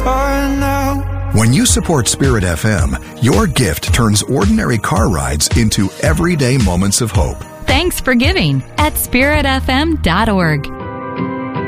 apart now. When you support Spirit FM, your gift turns ordinary car rides into everyday moments of hope. Thanks for giving at spiritfm.org.